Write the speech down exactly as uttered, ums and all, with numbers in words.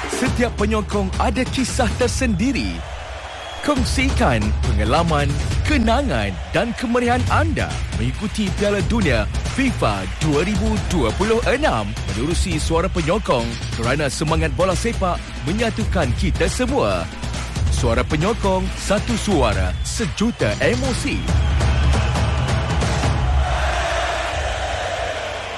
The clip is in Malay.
Setiap penyokong ada kisah tersendiri. Kongsikan pengalaman, kenangan dan kemeriahan anda mengikuti Piala Dunia FIFA dua ribu dua puluh enam menerusi Suara Penyokong kerana semangat bola sepak menyatukan kita semua. Suara Penyokong, satu suara, sejuta emosi.